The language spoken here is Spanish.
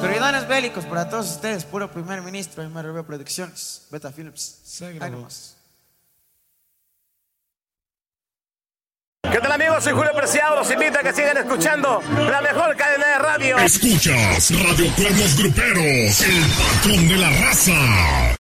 Corridones bélicos para todos ustedes, puro primer ministro, MRB Producciones, Beta Films. Ahí nomás. ¿Qué tal, amigos? Soy Julio Preciado. Los invito a que sigan escuchando la mejor cadena de radio. Escuchas Radio Cuernos Gruperos, el patrón de la raza.